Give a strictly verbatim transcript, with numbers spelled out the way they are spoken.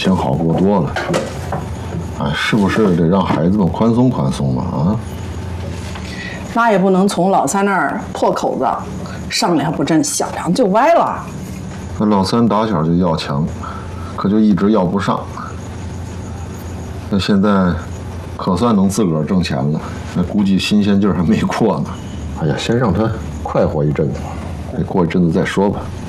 前好过多了。哎，是不是得让孩子们宽松宽松嘛？啊？ 那也不能从老三那儿破口子，上梁不正下梁就歪了。 那老三打小就要强，可就一直要不上。那现在可算能自个儿挣钱了，那估计新鲜劲儿还没过呢。哎呀，先让他快活一阵子吧，过一阵子再说吧。